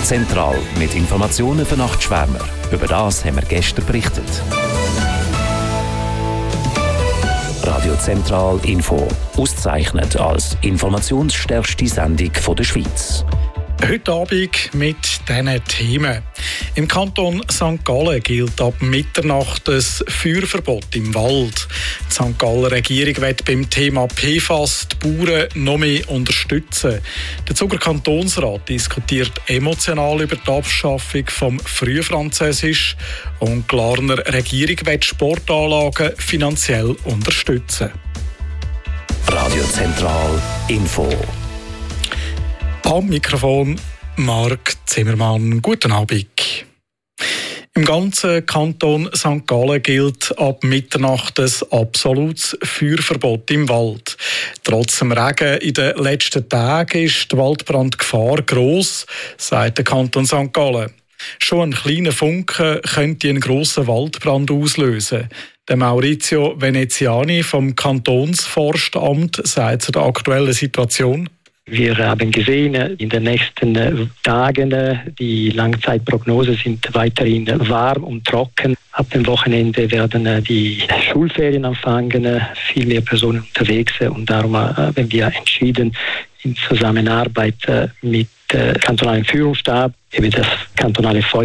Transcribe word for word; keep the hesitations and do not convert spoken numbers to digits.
Zentral mit Informationen für Nachtschwärmer. Über das haben wir gestern berichtet. Radio Zentral Info. Ausgezeichnet als informationsstärkste Sendung der Schweiz. Heute Abend mit diesen Themen. Im Kanton Sankt Gallen gilt ab Mitternacht das Feuerverbot im Wald. Die Sankt Galler Regierung will beim Thema P F A S die Bauern noch mehr unterstützen. Der Zuger Kantonsrat diskutiert emotional über die Abschaffung vom Frühfranzösisch und die Glarner Regierung will Sportanlagen finanziell unterstützen. Radio Zentral Info. Am Mikrofon Marc Zimmermann. Guten Abend. Im ganzen Kanton Sankt Gallen gilt ab Mitternacht ein absolutes Feuerverbot im Wald. Trotz dem Regen in den letzten Tagen ist die Waldbrandgefahr gross, sagt der Kanton Sankt Gallen. Schon ein kleiner Funke könnte einen grossen Waldbrand auslösen. Der Maurizio Veneziani vom Kantonsforstamt sagt zu der aktuellen Situation: Wir haben gesehen, in den nächsten Tagen, die Langzeitprognosen sind weiterhin warm und trocken. Ab dem Wochenende werden die Schulferien anfangen, viel mehr Personen unterwegs. Und darum haben wir entschieden, in Zusammenarbeit mit dem kantonalen Führungsstab, eben das kantonale Feuer